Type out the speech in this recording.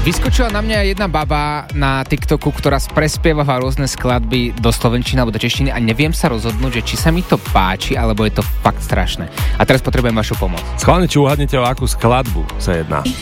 Vyskočila na mňa jedna baba na TikToku, ktorá prespievala rôzne skladby do slovenčiny alebo do češtiny a neviem sa rozhodnúť, že či sa mi to páči, alebo je to fakt strašné. A teraz potrebujem vašu pomoc. Schválne, či uhadnete, o akú skladbu sa jedná.